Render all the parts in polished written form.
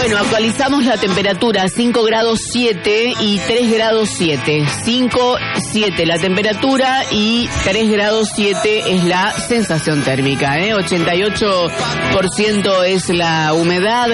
Bueno, actualizamos la temperatura, 5 grados 7 y 3 grados 7. 5, 7 la temperatura y 3 grados 7 es la sensación térmica. 88% es la humedad,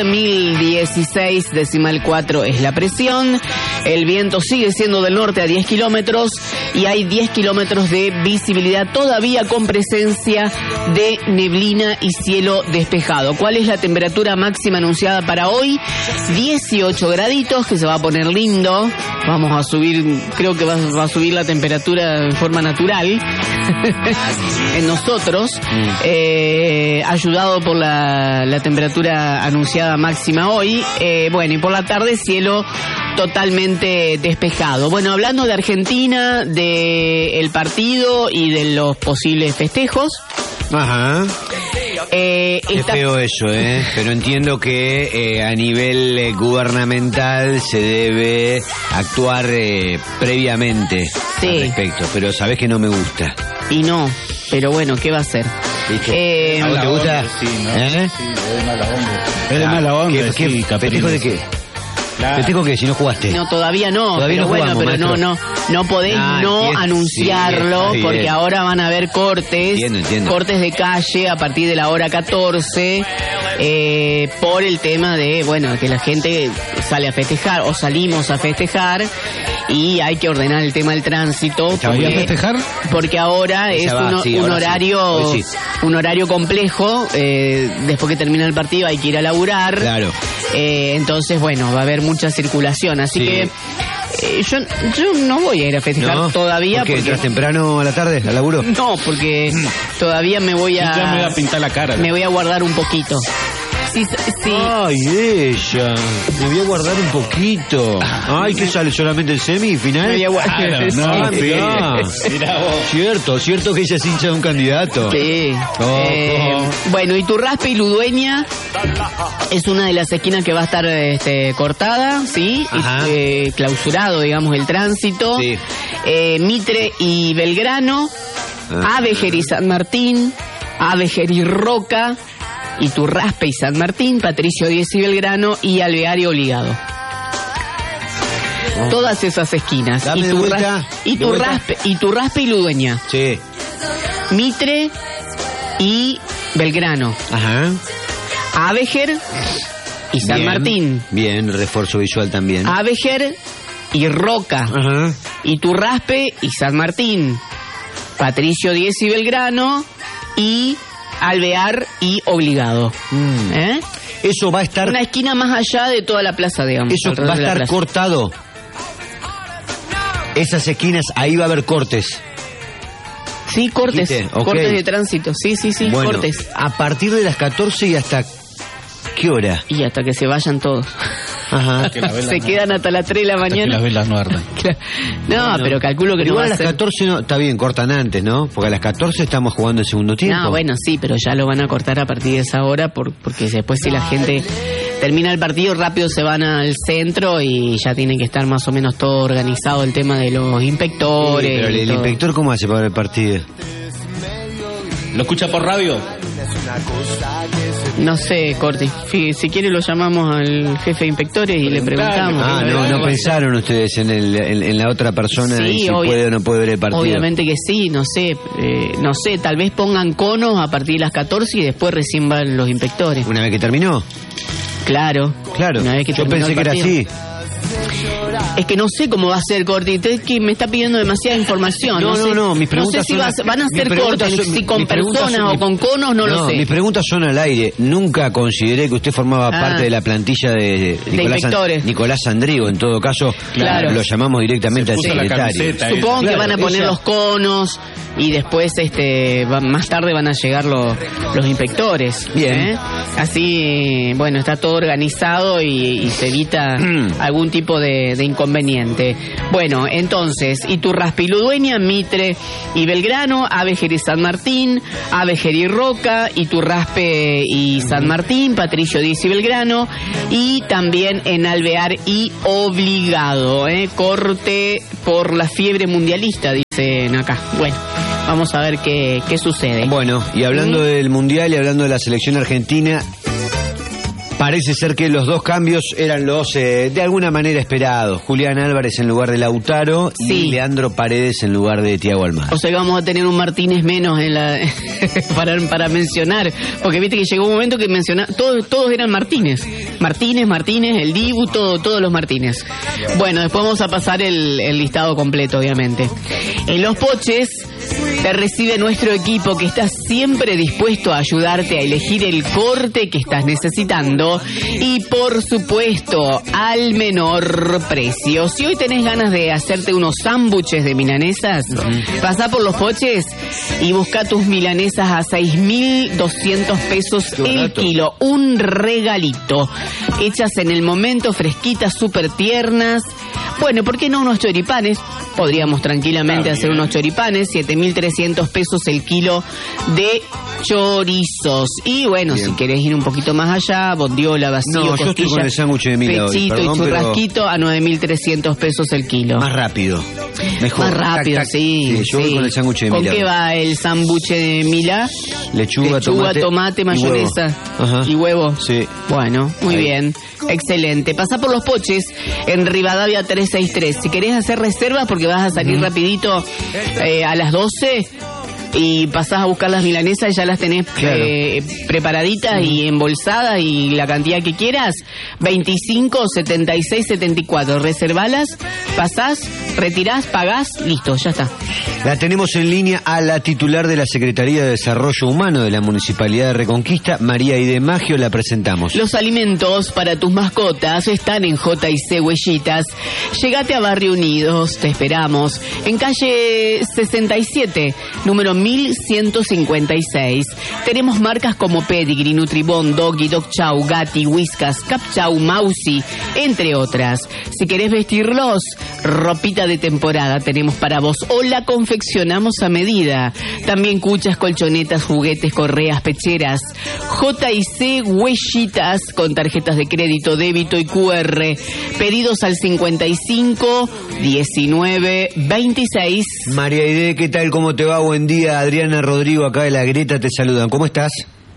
1016,4 es la presión. El viento sigue siendo del norte a 10 kilómetros y hay 10 kilómetros de visibilidad todavía con presencia de neblina y cielo despejado. ¿Cuál es la temperatura máxima anunciada para hoy? 18 graditos, que se va a poner lindo. Vamos a subir, creo que va a subir la temperatura en forma natural en nosotros, ayudado por la temperatura anunciada máxima hoy. Bueno, y por la tarde cielo totalmente despejado. Bueno, hablando de Argentina, del partido y de los posibles festejos. Ajá. Qué feo eso, pero entiendo que a nivel gubernamental se debe actuar previamente al respecto, pero sabés que no me gusta. Y no, pero bueno, ¿qué va a hacer? ¿A vos te gusta? Sí, ¿no? Sí, es de mala onda. Es de mala onda. ¿Qué festejo de qué? Claro. ¿Festejo qué? Si no jugaste. No, todavía no. Todavía pero no bueno, jugamos, pero no podés anunciarlo, sí, porque ahora van a haber cortes, entiendo. cortes de calle a partir de la hora 14, por el tema de, bueno, que la gente sale a festejar o salimos a festejar y hay que ordenar el tema del tránsito. ¿Voy a festejar? Porque ahora es un horario complejo, después que termina el partido hay que ir a laburar. Claro. Entonces, bueno, va a haber mucha circulación, así que yo no voy a ir a festejar todavía. ¿Por qué? Porque ¿Entras temprano a la tarde, al laburo? No, porque todavía me voy a... Ya me voy a pintar la cara. Me voy a guardar un poquito. Sí. Ay, ella. Me voy a guardar un poquito. Ay, ¿qué sale? ¿Solamente el semifinal? Me voy a guardar. Cierto que ella es hincha de un candidato. Sí. Bueno, Iturraspe y Ludueña es una de las esquinas que va a estar cortada, ¿sí? Clausurado, digamos, el tránsito. Sí. Mitre y Belgrano, Avéjer y San Martín, Avéjer y Roca, Iturraspe y San Martín, Patricio Díez y Belgrano y Alvear y Obligado. Todas esas esquinas. Iturraspe y Ludueña. Sí. Mitre y Belgrano. Ajá. Avéjer y San Martín. Bien, refuerzo visual también. Avéjer y Roca. Ajá. Iturraspe y San Martín. Patricio Díez y Belgrano y Alvear y Obligado. Eso va a estar... Una esquina más allá de toda la plaza, digamos. Eso va a estar cortado. Esas esquinas, ahí va a haber cortes. Sí, cortes. Okay. Cortes de tránsito. Sí, bueno, cortes. A partir de las 14 y hasta... ¿Qué hora? Y hasta que se vayan todos. Ajá. Se quedan hasta las 3 de la mañana. Que las velas no ardan. No, pero calculo que no va a ser. Igual a las 14 no, está bien, cortan antes, ¿no? Porque a las 14 estamos jugando el segundo tiempo. No, bueno, sí, pero ya lo van a cortar a partir de esa hora porque después si la gente termina el partido rápido se van al centro y ya tiene que estar más o menos todo organizado el tema de los inspectores. Sí, pero el inspector ¿cómo hace para ver el partido? ¿Lo escucha por radio? No sé, Corti. Si quiere lo llamamos al jefe de inspectores y le preguntamos. No pensaron ustedes en la otra persona y si puede o no puede ver el partido. Obviamente que sí, no sé, tal vez pongan conos a partir de las 14 y después recién van los inspectores. ¿Una vez que terminó? Claro. Una vez que yo pensé que era así. Es que no sé cómo va a ser, Corti. Usted que me está pidiendo demasiada información. No, mis preguntas no sé si van a ser cortes, si con personas o con conos, no lo sé. Mis preguntas son al aire. Nunca consideré que usted formaba parte de la plantilla de Nicolás Sandrigo. En todo caso, lo llamamos directamente al secretario. Supongo que van a poner los conos y después más tarde van a llegar los inspectores. Bien. Así, bueno, está todo organizado y se evita algún tipo de inconveniente. Bueno, entonces, Iturraspe y Ludueña, Mitre y Belgrano, Avéjer y San Martín, Avéjer y Roca, Iturraspe y San Martín, Patricio Díez y Belgrano, y también en Alvear y Obligado. Corte por la fiebre mundialista, dicen acá. Bueno, vamos a ver qué sucede. Bueno, y hablando del mundial y hablando de la selección argentina, Parece ser que los dos cambios eran los de alguna manera esperados. Julián Álvarez en lugar de Lautaro y Leandro Paredes en lugar de Thiago Almada. O sea que vamos a tener un Martínez menos en la para mencionar, porque viste que llegó un momento que todos eran Martínez, el Dibu, todos los Martínez. Bueno, después vamos a pasar el listado completo, obviamente. En los Poches te recibe nuestro equipo que está siempre dispuesto a ayudarte a elegir el corte que estás necesitando y, por supuesto, al menor precio. Si hoy tenés ganas de hacerte unos sándwiches de milanesas, pasá por los Poches y busca tus milanesas a 6.200 pesos el kilo. Un regalito. Hechas en el momento, fresquitas, súper tiernas. Bueno, ¿por qué no unos choripanes? Podríamos tranquilamente hacer unos choripanes, 7.300 pesos el kilo de chorizos. Y bueno, si querés ir un poquito más allá, bondiola, vacío, costilla, yo estoy con el sándwich de Mila pechito hoy, y churrasquito a 9.300 pesos el kilo. Más rápido. Mejor. Más rápido, tac, tac. Sí, yo voy con el sándwich de Mila. ¿Con qué va el sándwich de Mila? Lechuga, tomate, mayonesa y huevo. Sí. Bueno, muy bien. Excelente. Pasá por los Poches en Rivadavia 363. Si querés hacer reservas porque vas a salir rapidito a las 12 y pasás a buscar las milanesas y ya las tenés preparaditas y embolsadas y la cantidad que quieras, 25 76 74. Reservalas, pasás, retirás, pagás, listo, ya está. La tenemos en línea a la titular de la Secretaría de Desarrollo Humano de la Municipalidad de Reconquista, María Aide Maggio, la presentamos. Los alimentos para tus mascotas están en J&C Huellitas. Llegate a Barrio Unidos, te esperamos, en calle 67, número 1156. Tenemos marcas como Pedigree, Nutribón, Doggy, Dog Chow, Gatti, Whiskas, Cap Chow, Mausi, entre otras. Si querés vestirlos, ropita de temporada tenemos para vos o la confeccionamos a medida. También cuchas, colchonetas, juguetes, correas, pecheras. J&C Huellitas con tarjetas de crédito, débito y QR. Pedidos al 55 19 26. María Aide, ¿qué tal? ¿Cómo te va? Buen día. Adriana, Rodrigo, acá de La Greta te saludan. ¿Cómo estás?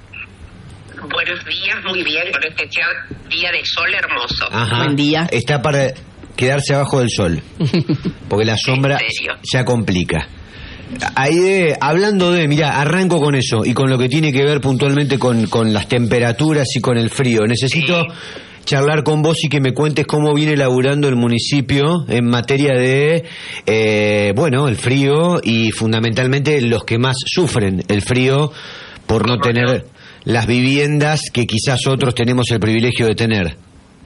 Buenos días, muy bien, con este día de sol hermoso. Ajá. Buen día. Está para quedarse abajo del sol, porque la sombra ya complica. Aide, hablando mirá, arranco con eso y con lo que tiene que ver puntualmente con las temperaturas y con el frío. Necesito charlar con vos y que me cuentes cómo viene laburando el municipio en materia de, el frío y fundamentalmente los que más sufren el frío por no tener las viviendas que quizás otros tenemos el privilegio de tener.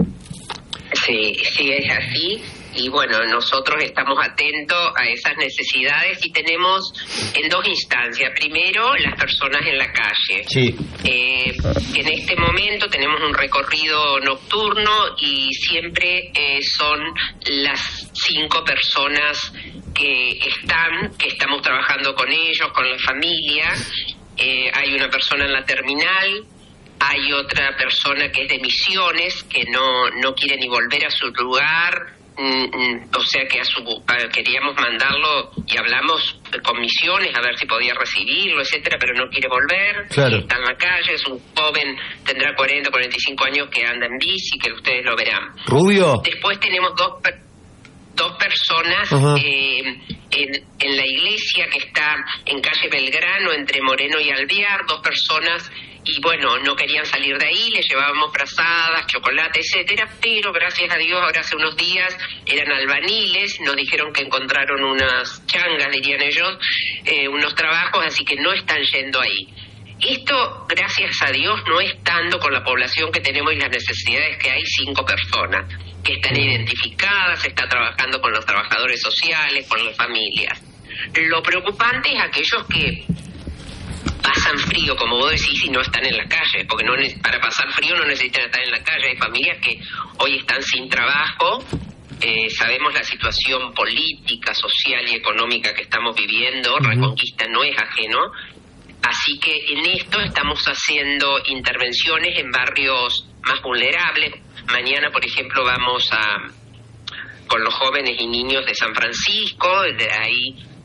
Sí, es así. Y bueno, nosotros estamos atentos a esas necesidades y tenemos en dos instancias. Primero, las personas en la calle. Sí. En este momento tenemos un recorrido nocturno y siempre son las 5 personas que estamos trabajando con ellos, con la familia. Hay una persona en la terminal. Hay otra persona que es de Misiones, que no quiere ni volver a su lugar, o sea que queríamos mandarlo y hablamos con Misiones a ver si podía recibirlo, etcétera, pero no quiere volver. Claro. Está en la calle, es un joven, tendrá 40, 45 años, que anda en bici, que ustedes lo verán. Rubio. Después tenemos dos personas en la iglesia que está en calle Belgrano, entre Moreno y Alvear, 2 personas, y bueno, no querían salir de ahí, les llevábamos frazadas, chocolate, etcétera, pero gracias a Dios ahora hace unos días eran albaniles, nos dijeron que encontraron unas changas, dirían ellos, unos trabajos, así que no están yendo ahí. Esto, gracias a Dios, no estando con la población que tenemos y las necesidades que hay, 5 personas que están identificadas, se está trabajando con los trabajadores sociales, con las familias. Lo preocupante es aquellos que pasan frío, como vos decís, y no están en la calle, porque para pasar frío no necesitan estar en la calle. Hay familias que hoy están sin trabajo. Sabemos la situación política, social y económica que estamos viviendo. Reconquista no es ajeno. Así que en esto estamos haciendo intervenciones en barrios más vulnerables. Mañana, por ejemplo, vamos con los jóvenes y niños de San Francisco, de ahí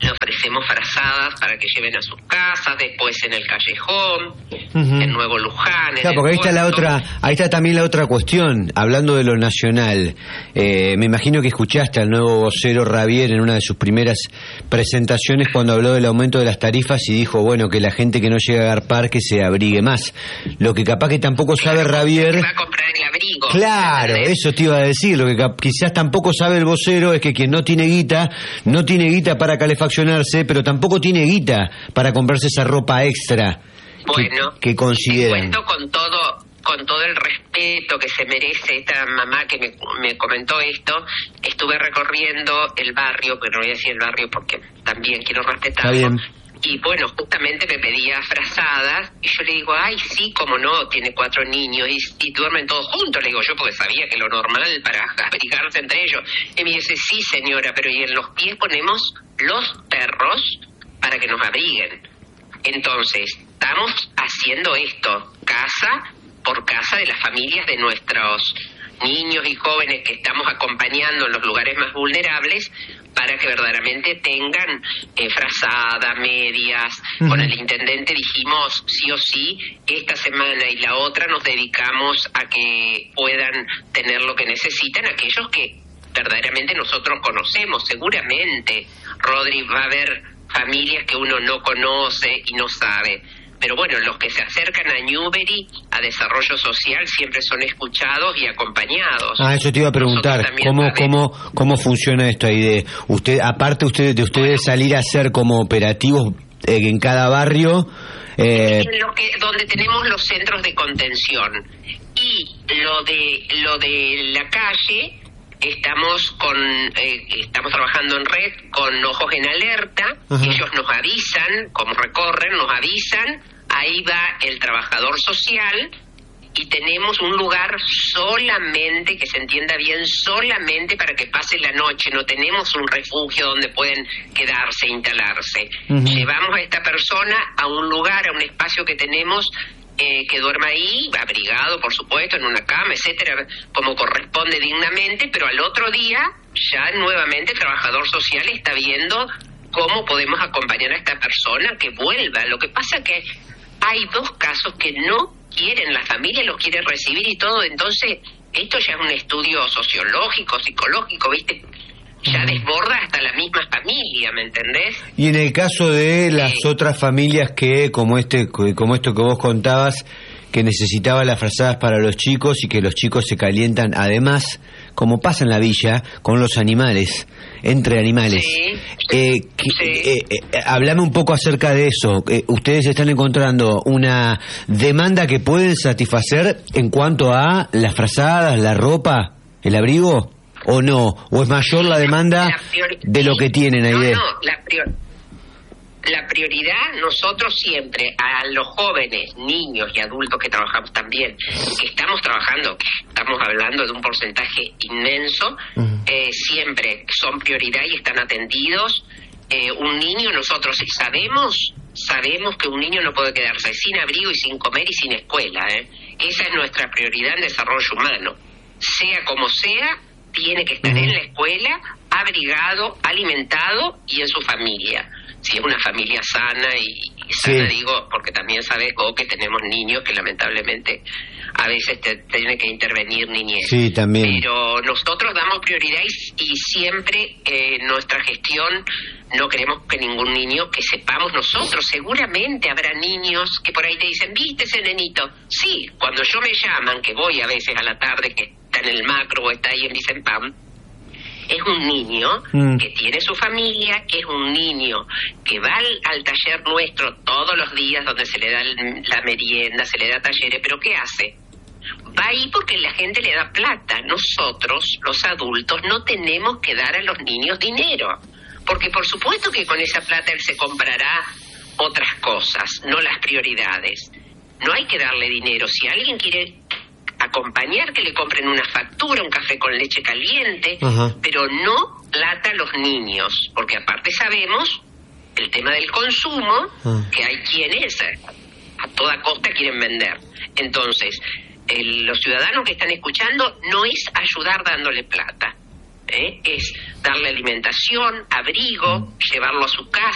le ofrecemos frazadas para que lleven a sus casas, después en el Callejón, en Nuevo Luján. Claro, porque ahí está también la otra cuestión, hablando de lo nacional. Me imagino que escuchaste al nuevo vocero Ravier en una de sus primeras presentaciones cuando habló del aumento de las tarifas y dijo, bueno, que la gente que no llega a agarpar que se abrigue más. Lo que capaz que tampoco sabe Ravier... Va a comprar el abrigo. Claro, eso te iba a decir. Lo que quizás tampoco sabe el vocero es que quien no tiene guita para calefaccionarse, pero tampoco tiene guita para comprarse esa ropa extra. Bueno, que consideran. Te cuento con todo el respeto que se merece esta mamá que me comentó esto. Estuve recorriendo el barrio, pero no voy a decir el barrio porque también quiero respetarlo. Y bueno, justamente me pedía frazadas y yo le digo, ay, sí, cómo no, tiene 4 niños y duermen todos juntos, le digo yo, porque sabía que lo normal para abrigarse entre ellos. Y me dice, sí, señora, pero y en los pies ponemos los perros para que nos abriguen. Entonces, estamos haciendo esto, casa por casa de las familias de nuestros niños y jóvenes que estamos acompañando en los lugares más vulnerables, para que verdaderamente tengan frazadas, medias. Con el intendente dijimos, sí o sí, esta semana y la otra nos dedicamos a que puedan tener lo que necesitan aquellos que verdaderamente nosotros conocemos. Seguramente, Rodri, va a haber familias que uno no conoce y no sabe. Pero bueno, los que se acercan a Newbery, a desarrollo social, siempre son escuchados y acompañados. Eso te iba a preguntar, ¿cómo funciona esto ahí de aparte de ustedes salir a hacer como operativos en cada barrio? Donde tenemos los centros de contención. Y lo de la calle, estamos trabajando en red con Ojos en Alerta. Ellos nos avisan, como recorren, nos avisan. Ahí va el trabajador social y tenemos un lugar solamente, que se entienda bien, solamente para que pasen la noche. No tenemos un refugio donde pueden quedarse, instalarse. Llevamos a esta persona a un lugar, a un espacio que tenemos, que duerma ahí, abrigado, por supuesto, en una cama, etcétera, como corresponde dignamente, pero al otro día ya nuevamente el trabajador social está viendo cómo podemos acompañar a esta persona que vuelva. Lo que pasa que hay 2 casos que no quieren, la familia los quiere recibir y todo, entonces esto ya es un estudio sociológico, psicológico, ¿viste? Ya desborda hasta la misma familia, ¿me entendés? Y en el caso de las otras familias que, como esto que vos contabas, que necesitaban las frazadas para los chicos y que los chicos se calientan, además, como pasa en la villa, con los animales, entre animales. Hablame un poco acerca de eso. ¿Ustedes están encontrando una demanda que pueden satisfacer en cuanto a las frazadas, la ropa, el abrigo? ¿O no? ¿O es mayor la demanda de lo que tienen ahí? La prioridad, nosotros siempre, a los jóvenes, niños y adultos que trabajamos también, que estamos trabajando, estamos hablando de un porcentaje inmenso, siempre son prioridad y están atendidos. Un niño, nosotros sabemos que un niño no puede quedarse sin abrigo y sin comer y sin escuela. Esa es nuestra prioridad en desarrollo humano. Sea como sea, tiene que estar en la escuela, abrigado, alimentado y en su familia. Si es una familia sana y sana, digo, porque también sabes que tenemos niños que lamentablemente a veces tiene que intervenir niñez. Sí, también. Pero nosotros damos prioridad y siempre nuestra gestión no queremos que ningún niño, que sepamos nosotros, seguramente habrá niños que por ahí te dicen, ¿viste ese nenito? Sí, cuando yo me llaman, que voy a veces a la tarde, que está en el macro o está ahí en Vicempam, es un niño que tiene su familia, es un niño que va al taller nuestro todos los días, donde se le da la merienda, se le da talleres, pero ¿qué hace? Va ahí porque la gente le da plata. Nosotros, los adultos, no tenemos que dar a los niños dinero, porque por supuesto que con esa plata él se comprará otras cosas, no las prioridades. No hay que darle dinero. Si alguien quiere acompañar, que le compren una factura, un café con leche caliente, pero no plata a los niños, porque aparte sabemos el tema del consumo, que hay quienes a toda costa quieren vender. Entonces, los ciudadanos que están escuchando, no es ayudar dándole plata. es darle alimentación, abrigo, llevarlo a su casa.